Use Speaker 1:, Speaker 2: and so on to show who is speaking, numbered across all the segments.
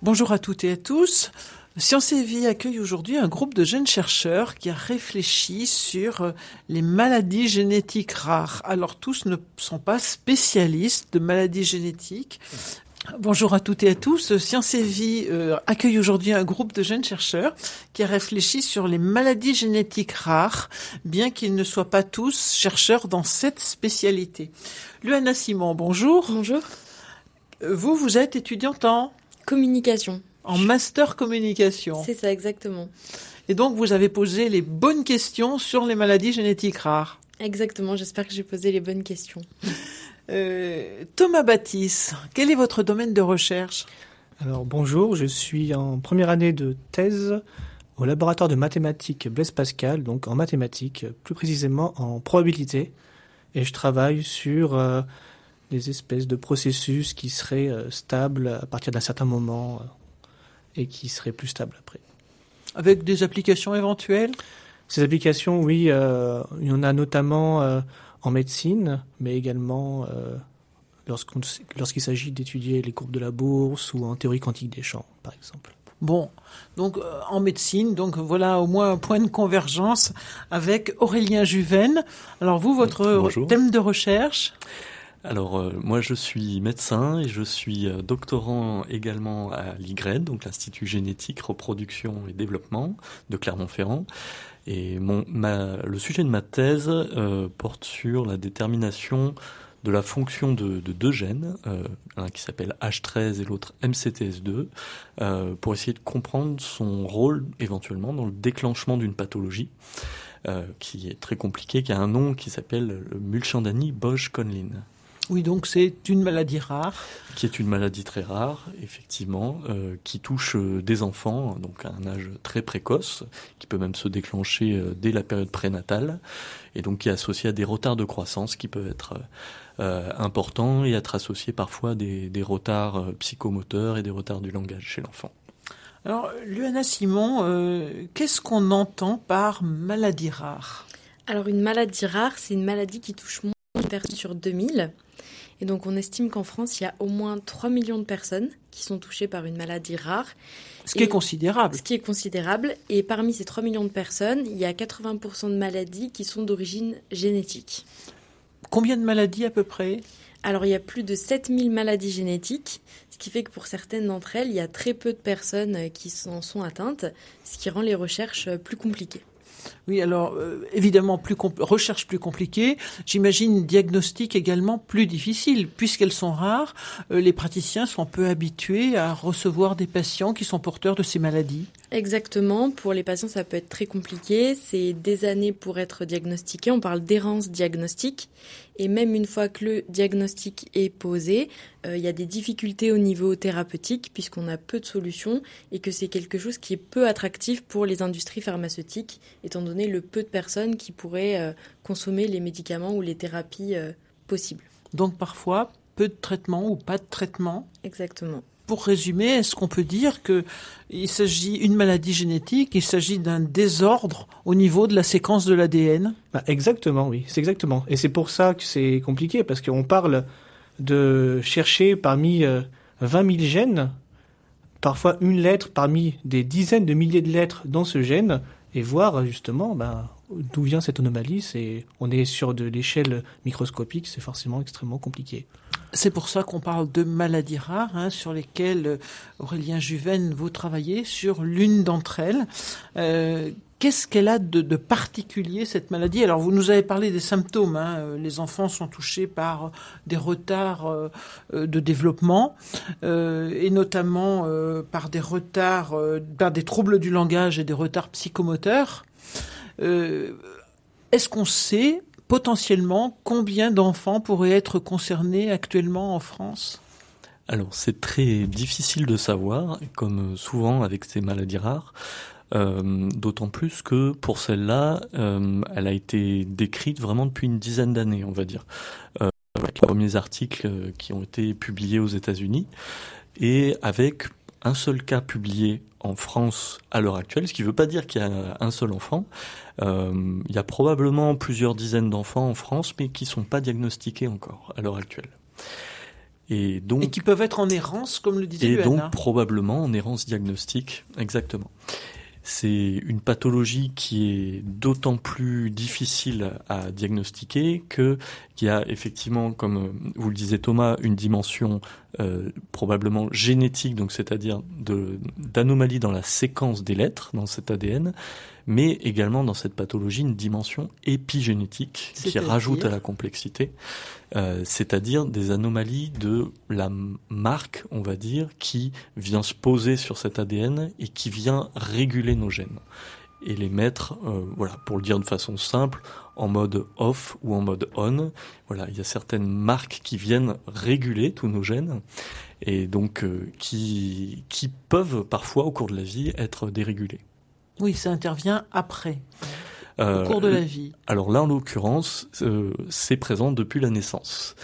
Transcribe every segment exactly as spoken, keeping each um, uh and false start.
Speaker 1: Bonjour à toutes et à tous. Sciences et Vie accueille aujourd'hui un groupe de jeunes chercheurs qui a réfléchi sur les maladies génétiques rares. Alors tous ne sont pas spécialistes de maladies génétiques. Bonjour à toutes et à tous. Sciences et Vie euh, accueille aujourd'hui un groupe de jeunes chercheurs qui a réfléchi sur les maladies génétiques rares, bien qu'ils ne soient pas tous chercheurs dans cette spécialité. Luana Simon, bonjour.
Speaker 2: Bonjour.
Speaker 1: Vous, vous êtes étudiante en
Speaker 2: communication.
Speaker 1: En master communication.
Speaker 2: C'est ça, exactement.
Speaker 1: Et donc, vous avez posé les bonnes questions sur les maladies génétiques rares.
Speaker 2: Exactement, j'espère que j'ai posé les bonnes questions.
Speaker 1: Euh, Thomas Baptiste, quel est votre domaine de recherche ?
Speaker 3: Alors, bonjour, je suis en première année de thèse au laboratoire de mathématiques Blaise Pascal, donc en mathématiques, plus précisément en probabilité. Et je travaille sur euh, des espèces de processus qui seraient euh, stables à partir d'un certain moment euh, et qui seraient plus stables après.
Speaker 1: Avec des applications éventuelles ?
Speaker 3: Ces applications, oui, euh, il y en a notamment euh, en médecine, mais également euh, lorsqu'on, lorsqu'il s'agit d'étudier les courbes de la bourse ou en théorie quantique des champs, par exemple.
Speaker 1: Bon, donc euh, en médecine, donc voilà au moins un point de convergence avec Aurélien Juven. Alors vous, votre
Speaker 4: Bonjour.
Speaker 1: Thème de recherche ?
Speaker 4: Alors euh, moi je suis médecin et je suis euh, doctorant également à l'I G R E D, donc l'Institut Génétique, Reproduction et Développement de Clermont-Ferrand. Et mon, ma, le sujet de ma thèse euh, porte sur la détermination de la fonction de, de deux gènes, euh, un qui s'appelle H treize et l'autre M C T S deux, euh, pour essayer de comprendre son rôle éventuellement dans le déclenchement d'une pathologie euh, qui est très compliquée, qui a un nom qui s'appelle le Mulchandani-Bosch-Conlin.
Speaker 1: Oui, donc c'est une maladie rare.
Speaker 4: Qui est une maladie très rare, effectivement, euh, qui touche euh, des enfants, donc à un âge très précoce, qui peut même se déclencher euh, dès la période prénatale, et donc qui est associée à des retards de croissance qui peuvent être euh, importants et être associés parfois à des, des retards euh, psychomoteurs et des retards du langage chez l'enfant.
Speaker 1: Alors, Luana Simon, euh, qu'est-ce qu'on entend par maladie rare ?
Speaker 2: Alors une maladie rare, c'est une maladie qui touche moins d'une personne sur deux mille. Et donc on estime qu'en France, il y a au moins trois millions de personnes qui sont touchées par une maladie rare.
Speaker 1: Ce qui
Speaker 2: et
Speaker 1: est considérable.
Speaker 2: Ce qui est considérable. Et parmi ces trois millions de personnes, il y a quatre-vingts pour cent de maladies qui sont d'origine génétique.
Speaker 1: Combien de maladies à peu près ?
Speaker 2: Alors il y a plus de sept mille maladies génétiques, ce qui fait que pour certaines d'entre elles, il y a très peu de personnes qui en sont atteintes, ce qui rend les recherches plus compliquées.
Speaker 1: Oui, alors euh, évidemment, plus compl- recherche plus compliquée. J'imagine diagnostic également plus difficile. Puisqu'elles sont rares, euh, les praticiens sont peu habitués à recevoir des patients qui sont porteurs de ces maladies.
Speaker 2: Exactement. Pour les patients, ça peut être très compliqué. C'est des années pour être diagnostiqué. On parle d'errance diagnostique. Et même une fois que le diagnostic est posé, euh, il y a des difficultés au niveau thérapeutique puisqu'on a peu de solutions et que c'est quelque chose qui est peu attractif pour les industries pharmaceutiques, étant donné le peu de personnes qui pourraient euh, consommer les médicaments ou les thérapies euh, possibles.
Speaker 1: Donc parfois, peu de traitement ou pas de traitement.
Speaker 2: Exactement.
Speaker 1: Pour résumer, est-ce qu'on peut dire que il s'agit d'une maladie génétique, il s'agit d'un désordre au niveau de la séquence de l'A D N ?
Speaker 3: Bah, exactement, oui, c'est exactement. Et c'est pour ça que c'est compliqué, parce qu'on parle de chercher parmi euh, vingt mille gènes, parfois une lettre parmi des dizaines de milliers de lettres dans ce gène, et voir justement bah, d'où vient cette anomalie. C'est, on est sur de l'échelle microscopique, c'est forcément extrêmement compliqué.
Speaker 1: C'est pour ça qu'on parle de maladies rares, hein, sur lesquelles Aurélien Juven, vous travaillez sur l'une d'entre elles. Euh, qu'est-ce qu'elle a de, de particulier, cette maladie ? Alors, vous nous avez parlé des symptômes. Hein. Les enfants sont touchés par des retards euh, de développement, euh, et notamment euh, par des retards, euh, par des troubles du langage et des retards psychomoteurs. Euh, est-ce qu'on sait potentiellement combien d'enfants pourraient être concernés actuellement en France ?
Speaker 4: Alors c'est très difficile de savoir, comme souvent avec ces maladies rares, euh, d'autant plus que pour celle-là, euh, elle a été décrite vraiment depuis une dizaine d'années, on va dire, euh, avec les premiers articles qui ont été publiés aux États-Unis, et avec un seul cas publié en France à l'heure actuelle, ce qui ne veut pas dire qu'il y a un seul enfant. Euh, il y a probablement plusieurs dizaines d'enfants en France, mais qui ne sont pas diagnostiqués encore à l'heure actuelle. Et donc,
Speaker 1: et qui peuvent être en errance, comme le disait
Speaker 4: Et
Speaker 1: Luana.
Speaker 4: donc probablement en errance diagnostique, exactement. C'est une pathologie qui est d'autant plus difficile à diagnostiquer que qu'il y a effectivement, comme vous le disiez Thomas, une dimension euh, probablement génétique, donc c'est-à-dire de d'anomalies dans la séquence des lettres dans cet A D N, mais également dans cette pathologie une dimension épigénétique qui
Speaker 1: C'est-à-dire
Speaker 4: rajoute à la complexité. Euh, c'est-à-dire des anomalies de la marque, on va dire, qui vient se poser sur cet A D N et qui vient réguler nos gènes et les mettre, euh, voilà, pour le dire de façon simple, en mode off ou en mode on. Voilà, il y a certaines marques qui viennent réguler tous nos gènes et donc euh, qui qui peuvent parfois au cours de la vie être dérégulées.
Speaker 1: Oui, ça intervient après,
Speaker 4: Euh,
Speaker 1: au cours de la vie.
Speaker 4: Alors là, en l'occurrence, euh, c'est présent depuis la naissance.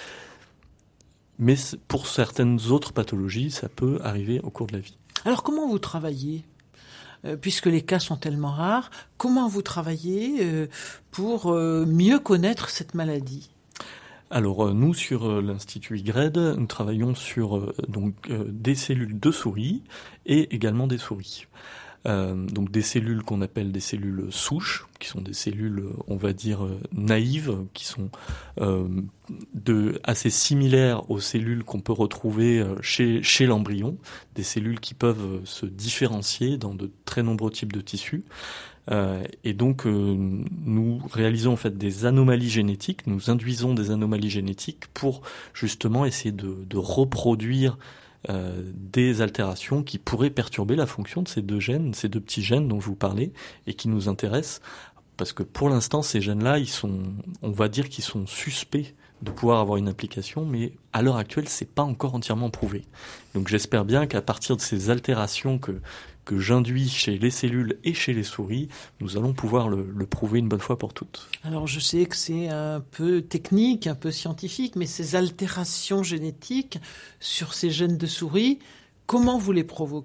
Speaker 4: Mais pour certaines autres pathologies, ça peut arriver au cours de la vie.
Speaker 1: Alors comment vous travaillez euh, puisque les cas sont tellement rares, comment vous travaillez euh, pour euh, mieux connaître cette maladie ?
Speaker 4: Alors euh, nous, sur euh, l'Institut IGRED, nous travaillons sur euh, donc, euh, des cellules de souris et également des souris. Euh, donc des cellules qu'on appelle des cellules souches, qui sont des cellules, on va dire, euh, naïves, qui sont euh, de, assez similaires aux cellules qu'on peut retrouver chez, chez l'embryon, des cellules qui peuvent se différencier dans de très nombreux types de tissus. Euh, et donc euh, nous réalisons en fait des anomalies génétiques, nous induisons des anomalies génétiques pour justement essayer de, de reproduire Euh, des altérations qui pourraient perturber la fonction de ces deux gènes, ces deux petits gènes dont je vous parlais et qui nous intéressent parce que pour l'instant ces gènes-là, ils sont, on va dire qu'ils sont suspects de pouvoir avoir une implication, mais à l'heure actuelle, c'est pas encore entièrement prouvé. Donc j'espère bien qu'à partir de ces altérations que que j'induis chez les cellules et chez les souris, nous allons pouvoir le, le prouver une bonne fois pour toutes.
Speaker 1: Alors je sais que c'est un peu technique, un peu scientifique, mais ces altérations génétiques sur ces gènes de souris, comment vous les provoquez ?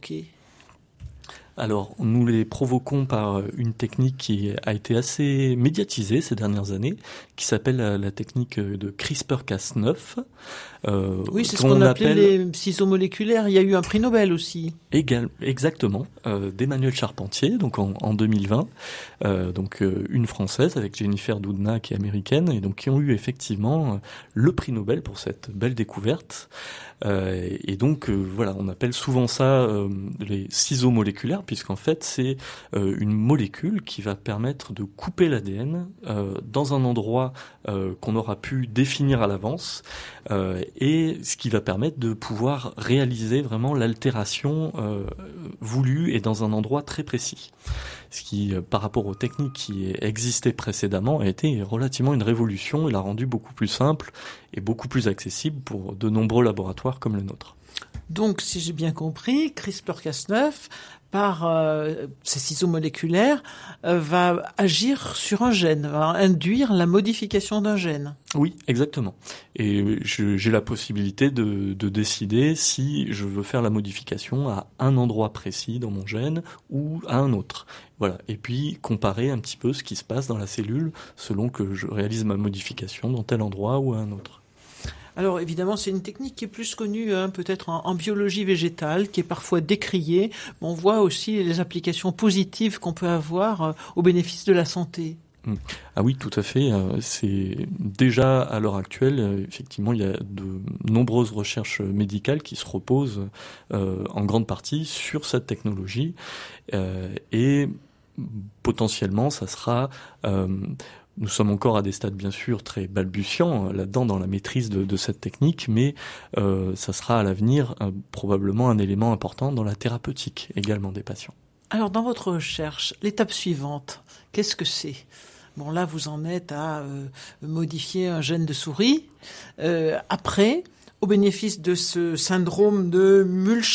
Speaker 4: Alors, nous les provoquons par une technique qui a été assez médiatisée ces dernières années, qui s'appelle la, la technique de CRISPR Cas neuf. Euh,
Speaker 1: oui, c'est ce qu'on appelait appelle... les ciseaux moléculaires. Il y a eu un prix Nobel aussi.
Speaker 4: Égal, exactement, euh, d'Emmanuel Charpentier, donc en, en deux mille vingt. Euh, donc euh, une Française avec Jennifer Doudna qui est américaine, et donc qui ont eu effectivement le prix Nobel pour cette belle découverte. Euh, et donc euh, voilà, on appelle souvent ça euh, les ciseaux moléculaires, puisqu'en fait c'est euh, une molécule qui va permettre de couper l'A D N euh, dans un endroit euh, qu'on aura pu définir à l'avance, euh, et ce qui va permettre de pouvoir réaliser vraiment l'altération euh, voulue et dans un endroit très précis. Ce qui, par rapport aux techniques qui existaient précédemment, a été relativement une révolution et l'a rendu beaucoup plus simple et beaucoup plus accessible pour de nombreux laboratoires comme le nôtre.
Speaker 1: Donc, si j'ai bien compris, CRISPR Cas neuf, par euh, ces ciseaux moléculaires, euh, va agir sur un gène, va induire la modification d'un gène.
Speaker 4: Oui, exactement. Et je, j'ai la possibilité de, de décider si je veux faire la modification à un endroit précis dans mon gène ou à un autre. Voilà. Et puis comparer un petit peu ce qui se passe dans la cellule selon que je réalise ma modification dans tel endroit ou à un autre.
Speaker 1: Alors évidemment, c'est une technique qui est plus connue hein, peut-être en, en biologie végétale, qui est parfois décriée. Mais on voit aussi les applications positives qu'on peut avoir euh, au bénéfice de la santé.
Speaker 4: Ah oui, tout à fait. C'est déjà à l'heure actuelle, effectivement, il y a de nombreuses recherches médicales qui se reposent euh, en grande partie sur cette technologie euh, et potentiellement, ça sera euh, nous sommes encore à des stades bien sûr très balbutiants là-dedans dans la maîtrise de, de cette technique, mais euh, ça sera à l'avenir euh, probablement un élément important dans la thérapeutique également des patients.
Speaker 1: Alors dans votre recherche, l'étape suivante, qu'est-ce que c'est ? Bon là vous en êtes à euh, modifier un gène de souris. Euh, après, au bénéfice de ce syndrome de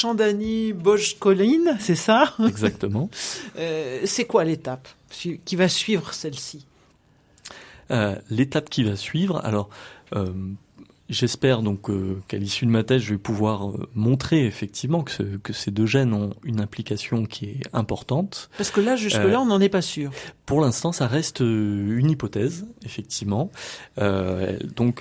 Speaker 1: Mulchandani-Bojkolin, c'est ça ?
Speaker 4: Exactement.
Speaker 1: euh, c'est quoi l'étape qui va suivre celle-ci ?
Speaker 4: Euh, l'étape qui va suivre, alors euh, j'espère donc euh, qu'à l'issue de ma thèse, je vais pouvoir euh, montrer effectivement que, ce, que ces deux gènes ont une implication qui est importante.
Speaker 1: Parce que là, jusque-là, euh, on n'en est pas sûr.
Speaker 4: Pour l'instant, ça reste euh, une hypothèse, effectivement. Euh, donc,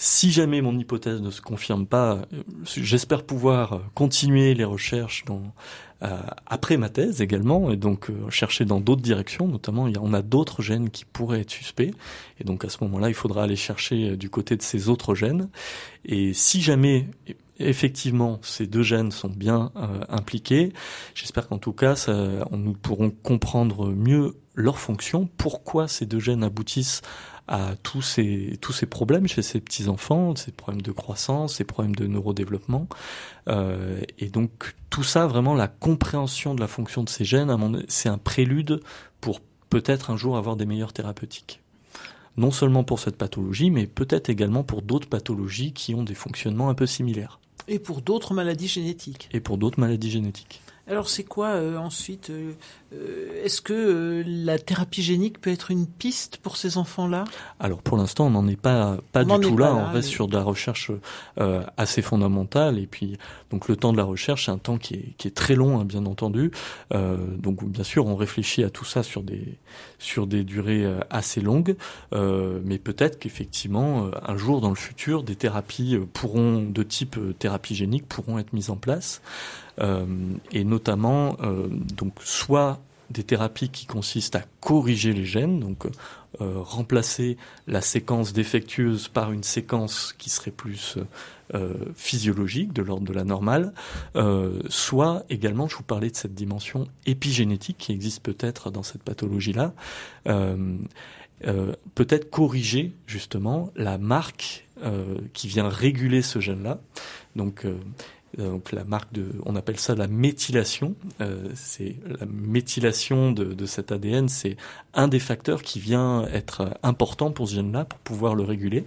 Speaker 4: Si jamais mon hypothèse ne se confirme pas, j'espère pouvoir continuer les recherches dans, euh, après ma thèse également, et donc euh, chercher dans d'autres directions, notamment il y a, on a d'autres gènes qui pourraient être suspects, et donc à ce moment-là il faudra aller chercher du côté de ces autres gènes, et si jamais effectivement ces deux gènes sont bien euh, impliqués, j'espère qu'en tout cas ça, on, nous pourrons comprendre mieux leur fonction, pourquoi ces deux gènes aboutissent à tous ces tous ces problèmes chez ces petits enfants, ces problèmes de croissance, ces problèmes de neurodéveloppement, euh, et donc tout ça, vraiment la compréhension de la fonction de ces gènes, c'est un prélude pour peut-être un jour avoir des meilleures thérapeutiques. Non seulement pour cette pathologie, mais peut-être également pour d'autres pathologies qui ont des fonctionnements un peu similaires.
Speaker 1: Et pour d'autres maladies génétiques.
Speaker 4: Et pour d'autres maladies génétiques.
Speaker 1: Alors c'est quoi euh, ensuite euh, euh, Est-ce que euh, la thérapie génique peut être une piste pour ces enfants-là ?
Speaker 4: Alors pour l'instant, on n'en est pas pas
Speaker 1: on
Speaker 4: du tout là. là. On reste
Speaker 1: mais...
Speaker 4: sur de la recherche euh, assez fondamentale. Et puis donc le temps de la recherche, c'est un temps qui est qui est très long, hein, bien entendu. Euh, donc bien sûr, on réfléchit à tout ça sur des sur des durées euh, assez longues. Euh, mais peut-être qu'effectivement, euh, un jour dans le futur, des thérapies euh, pourront de type euh, thérapie génique pourront être mises en place. Euh, et notamment euh, donc soit des thérapies qui consistent à corriger les gènes, donc euh, remplacer la séquence défectueuse par une séquence qui serait plus euh, physiologique, de l'ordre de la normale, euh, soit également, je vous parlais de cette dimension épigénétique qui existe peut-être dans cette pathologie-là, euh, euh, peut-être corriger justement la marque euh, qui vient réguler ce gène-là. Donc euh, Donc la marque de, on appelle ça la méthylation. Euh, c'est la méthylation de, de cet A D N, c'est un des facteurs qui vient être important pour ce gène-là pour pouvoir le réguler.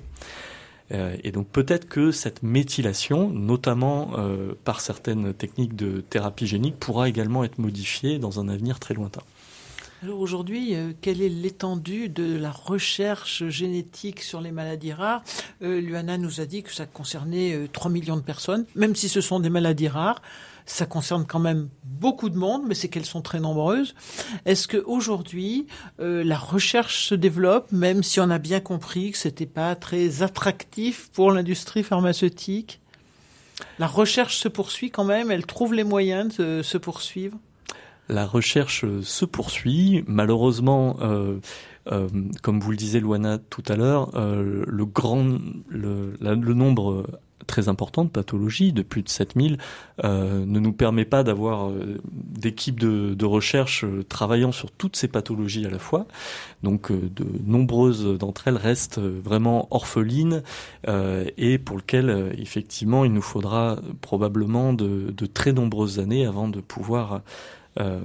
Speaker 4: Euh, et donc peut-être que cette méthylation, notamment euh, par certaines techniques de thérapie génique, pourra également être modifiée dans un avenir très lointain.
Speaker 1: Alors aujourd'hui, euh, quelle est l'étendue de la recherche génétique sur les maladies rares ? euh, Luana nous a dit que ça concernait euh, trois millions de personnes. Même si ce sont des maladies rares, ça concerne quand même beaucoup de monde, mais c'est qu'elles sont très nombreuses. Est-ce qu'aujourd'hui, euh, la recherche se développe, même si on a bien compris que c'était pas très attractif pour l'industrie pharmaceutique ? La recherche se poursuit quand même, elle trouve les moyens de se poursuivre ?
Speaker 4: La recherche se poursuit. Malheureusement, euh, euh, comme vous le disiez, Luana, tout à l'heure, euh, le grand, le, la, le nombre très important de pathologies, de plus de sept mille, euh, ne nous permet pas d'avoir euh, d'équipes de, de recherche euh, travaillant sur toutes ces pathologies à la fois. Donc, euh, de nombreuses d'entre elles restent vraiment orphelines euh, et pour lesquelles, euh, effectivement, il nous faudra probablement de, de très nombreuses années avant de pouvoir Euh,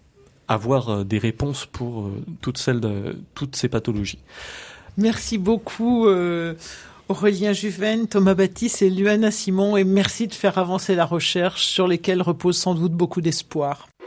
Speaker 4: avoir des réponses pour euh, toutes celles de toutes ces pathologies.
Speaker 1: Merci beaucoup euh, Aurélien Juven, Thomas Baptiste et Luana Simon, et merci de faire avancer la recherche sur lesquelles repose sans doute beaucoup d'espoir.